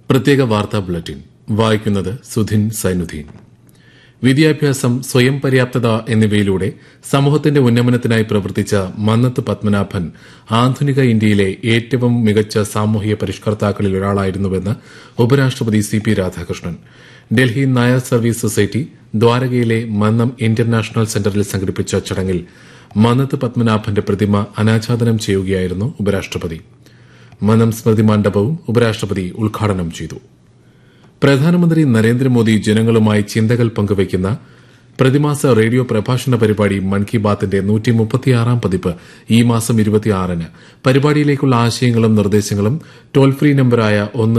പ്രത്യേക വാർത്താ ബുള്ളറ്റിൻ വായിക്കുന്നത് സുധിൻ സൈനുദ്ദീൻ. വിദ്യാഭ്യാസം, സ്വയം പര്യാപ്തത എന്നിവയിലൂടെ സമൂഹത്തിന്റെ ഉന്നമനത്തിനായി പ്രവർത്തിച്ച മന്നത്ത് പത്മനാഭൻ ആധുനിക ഇന്ത്യയിലെ ഏറ്റവും മികച്ച സാമൂഹിക പരിഷ്കർത്താക്കളിൽ ഒരാളായിരുന്നുവെന്ന് ഉപരാഷ്ട്രപതി CP Radhakrishnan. Delhi Nair service society ദ്വാരകയിലെ Mannam international സെന്ററിൽ സംഘടിപ്പിച്ച ചടങ്ങിൽ മന്നത്ത് പത്മനാഭന്റെ പ്രതിമ അനാച്ഛാദനം ചെയ്യുകയായിരുന്നു ഉപരാഷ്ട്രപതി. മന്നം സ്മൃതി മണ്ഡപവും ഉപരാഷ്ട്രപതി ഉദ്ഘാടനം ചെയ്തു. പ്രധാനമന്ത്രി നരേന്ദ്രമോദി ജനങ്ങളുമായി ചിന്തകൾ പങ്കുവയ്ക്കുന്ന പ്രതിമാസ റേഡിയോ പ്രഭാഷണ പരിപാടി മൻ കി ബാത്തിന്റെ 136ാം പതിപ്പ് ഈ മാസം 26-ന്. പരിപാടിയിലേക്കുള്ള ആശയങ്ങളും നിർദ്ദേശങ്ങളും ടോൾ ഫ്രീ നമ്പറായ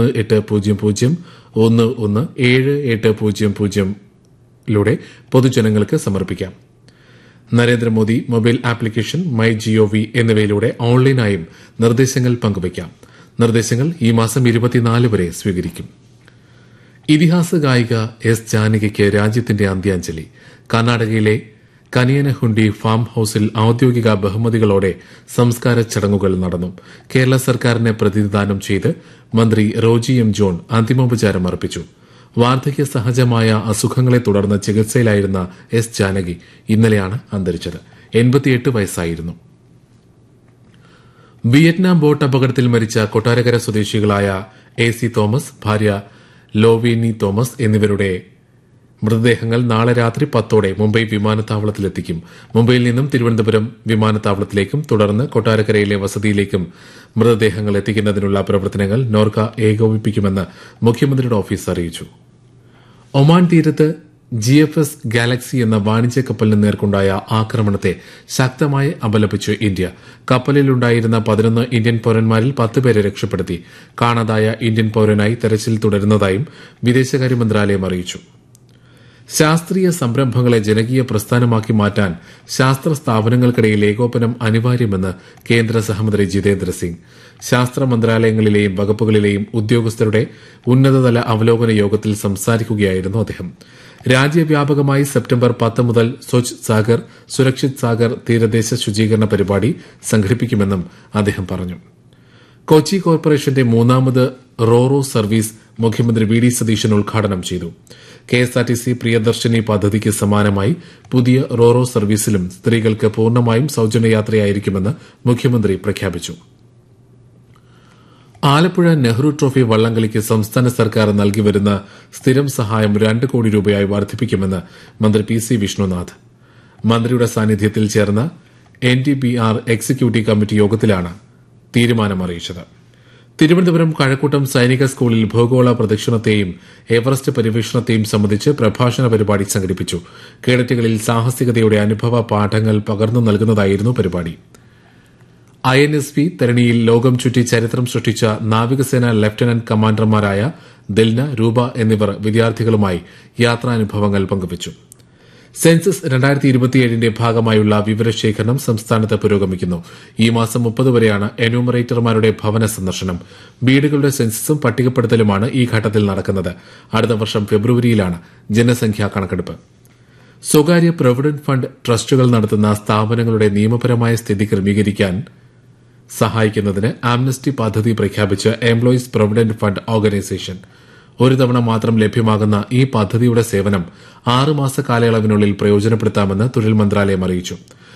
1800-117800 പൊതുജനങ്ങൾക്ക് സമർപ്പിക്കാം. Narendra Modi mobile application, my GOV എന്നിവയിലൂടെ ഓൺലൈനായും നിർദ്ദേശങ്ങൾ പങ്കുവയ്ക്കാം. നിർദ്ദേശങ്ങൾ ഈ മാസം 24 വരെ സ്വീകരിക്കും. ഇതിഹാസ ഗായിക S. ജാനകിക്ക് രാജ്യത്തിന്റെ അന്ത്യാഞ്ജലി. കർണാടകയിലെ കനിയനഹുണ്ടി ഫാം ഹൌസിൽ ഔദ്യോഗിക ബഹുമതികളോടെ സംസ്കാര ചടങ്ങുകൾ നടന്നു. കേരള സർക്കാരിനെ പ്രതിനിധാനം ചെയ്ത് മന്ത്രി റോജി M. ജോൺ അന്തിമോപചാരം അർപ്പിച്ചു. വാർദ്ധക്യ സഹജമായ അസുഖങ്ങളെ തുടർന്ന് ചികിത്സയിലായിരുന്ന S. ജാനകി ഇന്നലെയാണ് അന്തരിച്ചത്. 88 വയസ്സായിരുന്നു. വിയറ്റ്നാം ബോട്ട് അപകടത്തിൽ മരിച്ച കൊട്ടാരക്കര സ്വദേശികളായ AC. തോമസ്, ഭാര്യ ലോവേനി തോമസ് എന്നിവരുടെ മൃതദേഹങ്ങൾ നാളെ രാത്രി 10 മുംബൈ വിമാനത്താവളത്തിലെത്തിക്കും. മുംബൈയിൽ നിന്നും തിരുവനന്തപുരം വിമാനത്താവളത്തിലേക്കും തുടർന്ന് കൊട്ടാരക്കരയിലെ വസതിയിലേക്കും മൃതദേഹങ്ങൾ എത്തിക്കുന്നതിനുള്ള പ്രവർത്തനങ്ങൾ നോർക്ക ഏകോപിപ്പിക്കുമെന്ന് മുഖ്യമന്ത്രിയുടെ ഓഫീസ് അറിയിച്ചു. ഒമാൻ തീരത്ത് GFS ഗാലക്സി എന്ന വാണിജ്യ കപ്പലിന് നേർക്കുണ്ടായ ആക്രമണത്തെ ശക്തമായി അപലപിച്ചു ഇന്ത്യ. കപ്പലിലുണ്ടായിരുന്ന 11 ഇന്ത്യൻ പൌരന്മാരിൽ 10 പേരെ രക്ഷപ്പെടുത്തി. കാണാതായ ഇന്ത്യൻ പൌരനായി തെരച്ചിൽ തുടരുന്നതായും വിദേശകാര്യ മന്ത്രാലയം അറിയിച്ചു. ശാസ്ത്രീയ സംരംഭങ്ങളെ ജനകീയ പ്രസ്ഥാനമാക്കി മാറ്റാൻ ശാസ്ത്ര സ്ഥാപനങ്ങൾക്കിടയിൽ ഏകോപനം അനിവാര്യമെന്ന് കേന്ദ്ര സഹമന്ത്രി ജിതേന്ദ്ര സിംഗ്. ശാസ്ത്ര മന്ത്രാലയങ്ങളിലെയും വകുപ്പുകളിലെയും ഉദ്യോഗസ്ഥരുടെ ഉന്നതതല അവലോകന യോഗത്തിൽ സംസാരിക്കുകയായിരുന്നു അദ്ദേഹം. രാജ്യവ്യാപകമായി സെപ്റ്റംബർ 10 മുതൽ സ്വച്ഛ് സാഗർ, സുരക്ഷിത് സാഗർ തീരദേശ ശുചീകരണ പരിപാടി സംഘടിപ്പിക്കുമെന്നും അദ്ദേഹം പറഞ്ഞു. കൊച്ചി കോർപ്പറേഷന്റെ 3ാമത് റോറോ സർവീസ് മുഖ്യമന്ത്രി VD സതീശൻ ഉദ്ഘാടനം ചെയ്തു. KSRTC പ്രിയദർശിനി പദ്ധതിക്ക് സമാനമായി പുതിയ റോറോ സർവീസിലും സ്ത്രീകൾക്ക് പൂർണ്ണമായും സൌജന്യ യാത്രയായിരിക്കുമെന്ന് മുഖ്യമന്ത്രി പ്രഖ്യാപിച്ചു. ആലപ്പുഴ നെഹ്റു ട്രോഫി വള്ളംകളിക്ക് സംസ്ഥാന സർക്കാർ നൽകിവരുന്ന സ്ഥിരം സഹായം 2 കോടി രൂപയായി വർദ്ധിപ്പിക്കുമെന്ന് മന്ത്രി PC വിഷ്ണുനാഥ്. മന്ത്രിയുടെ സാന്നിധ്യത്തിൽ ചേർന്ന NTBR എക്സിക്യൂട്ടീവ് കമ്മിറ്റി യോഗത്തിലാണ് തീരുമാനമറിയിച്ചത്. തിരുവനന്തപുരം കഴക്കൂട്ടം സൈനിക സ്കൂളിൽ ഭൂഗോള പ്രദക്ഷിണത്തെയും എവറസ്റ്റ് പര്യവേഷണത്തെയും സംബന്ധിച്ച് പ്രഭാഷണ പരിപാടി സംഘടിപ്പിച്ചു. കേഡറ്റുകളിൽ സാഹസികതയുടെ അനുഭവ പാഠങ്ങൾ പകർന്നു നൽകുന്നതായിരുന്നു പരിപാടി. INSV തരണിയിൽ ലോകം ചുറ്റി ചരിത്രം സൃഷ്ടിച്ച നാവികസേന ലഫ്റ്റനന്റ് കമാൻഡർമാരായ ദിൽന, രൂപ എന്നിവർ വിദ്യാർത്ഥികളുമായി യാത്രാനുഭവങ്ങൾ പങ്കുവച്ചു. സെൻസസ് 2027ന്റെ ഭാഗമായുള്ള വിവരശേഖരണം സംസ്ഥാനത്ത് പുരോഗമിക്കുന്നു. ഈ മാസം 30 വരെയാണ് എന്യൂമറേറ്റർമാരുടെ ഭവന സന്ദർശനം. വീടുകളുടെ സെൻസസും പട്ടികപ്പെടുത്തലുമാണ് ഈ ഘട്ടത്തിൽ നടക്കുന്നത്. അടുത്ത വർഷം ഫെബ്രുവരിയിലാണ് ജനസംഖ്യാ കണക്കെടുപ്പ്. സ്വകാര്യ പ്രൊവിഡന്റ് ഫണ്ട് ട്രസ്റ്റുകൾ നടത്തുന്ന സ്ഥാപനങ്ങളുടെ നിയമപരമായ സ്ഥിതി ക്രമീകരിക്കാൻ സഹായിക്കുന്നതിന് ആംനസ്റ്റി പദ്ധതി പ്രഖ്യാപിച്ച എംപ്ലോയീസ് പ്രൊവിഡന്റ് ഫണ്ട് ഓർഗനൈസേഷൻ. ഒരു തവണ മാത്രം ലഭ്യമാകുന്ന ഈ പദ്ധതിയുടെ സേവനം 6 മാസ കാലയളവിനുള്ളിൽ പ്രയോജനപ്പെടുത്താമെന്ന് തൊഴിൽ മന്ത്രാലയം അറിയിച്ചു.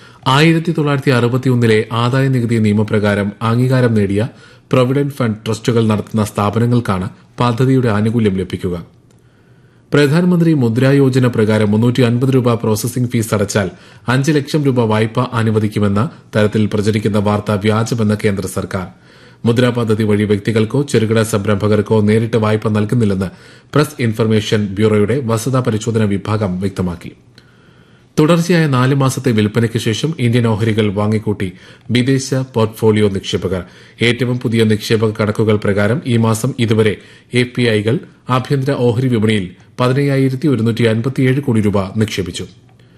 1961ലെ ആദായ നികുതി നിയമപ്രകാരം അംഗീകാരം നേടിയ പ്രൊവിഡന്റ് ഫണ്ട് ട്രസ്റ്റുകൾ നടത്തുന്ന സ്ഥാപനങ്ങൾക്കാണ് പദ്ധതിയുടെ ആനുകൂല്യം ലഭിക്കുക. പ്രധാനമന്ത്രി മുദ്രാ യോജന പ്രകാരം 350 രൂപ പ്രോസസിംഗ് ഫീസ് അടച്ചാൽ 5 ലക്ഷം രൂപ വായ്പ അനുവദിക്കുമെന്ന തരത്തിൽ പ്രചരിക്കുന്ന വാർത്ത വ്യാജമെന്ന് കേന്ദ്ര സർക്കാർ. മുദ്രാ പദ്ധതി വഴി വ്യക്തികൾക്കോ ചെറുകിട സംരംഭകർക്കോ നേരിട്ട് വായ്പ നൽകുന്നില്ലെന്ന് പ്രസ് ഇൻഫർമേഷൻ ബ്യൂറോയുടെ വസ്തുതാ പരിശോധന വിഭാഗം വ്യക്തമാക്കി. തുടർച്ചയായ 4 മാസത്തെ വിൽപ്പനയ്ക്ക് ശേഷം ഇന്ത്യൻ ഓഹരികൾ വാങ്ങിക്കൂട്ടി വിദേശ പോർട്ട്ഫോളിയോ നിക്ഷേപകർ. ഏറ്റവും പുതിയ നിക്ഷേപക കണക്കുകൾ പ്രകാരം ഈ മാസം ഇതുവരെ FPIകൾ ആഭ്യന്തര ഓഹരി വിപണിയിൽ 15,157 കോടി രൂപ നിക്ഷേപിച്ചു.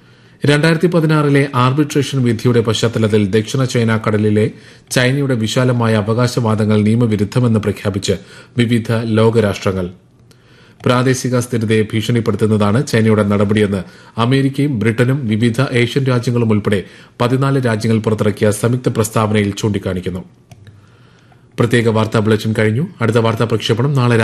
2016ലെ ആർബിട്രേഷൻ വിധിയുടെ പശ്ചാത്തലത്തിൽ ദക്ഷിണ ചൈന കടലിലെ ചൈനയുടെ വിശാലമായ അവകാശവാദങ്ങൾ നിയമവിരുദ്ധമെന്ന് പ്രഖ്യാപിച്ച് വിവിധ ലോകരാഷ്ട്രങ്ങൾ. പ്രാദേശിക സ്ഥിരതയെ ഭീഷണിപ്പെടുത്തുന്നതാണ് ചൈനയുടെ നടപടിയെന്ന് അമേരിക്കയും ബ്രിട്ടനും വിവിധ ഏഷ്യൻ രാജ്യങ്ങളും ഉൾപ്പെടെ 14 രാജ്യങ്ങൾ പുറത്തിറക്കിയ സംയുക്ത പ്രസ്താവനയിൽ ചൂണ്ടിക്കാണിക്കുന്നു. പ്രത്യേക വാർത്താ ബുള്ളറ്റിൻ കഴിഞ്ഞു. അടുത്ത വാർത്താ പ്രക്ഷേപണം നാളെ